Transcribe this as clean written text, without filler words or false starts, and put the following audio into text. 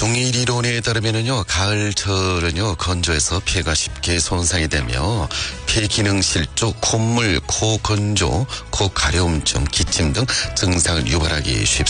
중의 이론에 따르면은요, 가을철은요, 건조해서 폐가 쉽게 손상이 되며 폐기능 실조, 콧물, 코 건조, 코 가려움증, 기침 등 증상을 유발하기 쉽습니다.